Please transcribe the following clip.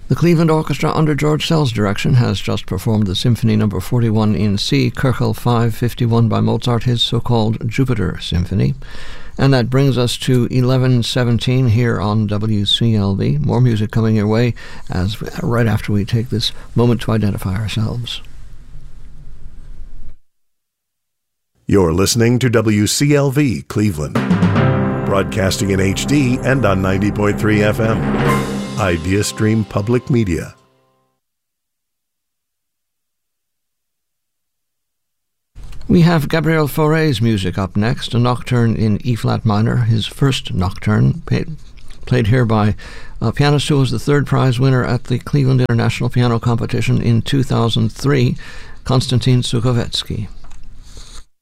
The Cleveland Orchestra under George Sell's direction has just performed the Symphony No. 41 in C, Köchel 551 by Mozart, his so-called Jupiter Symphony. And that brings us to 11:17 here on WCLV. More music coming your way right after we take this moment to identify ourselves. You're listening to WCLV Cleveland, broadcasting in HD and on 90.3 FM. IdeaStream Public Media. We have Gabriel Fauré's music up next, a nocturne in E-flat minor, his first nocturne, played here by a pianist who was the third prize winner at the Cleveland International Piano Competition in 2003, Konstantin Sukovetsky.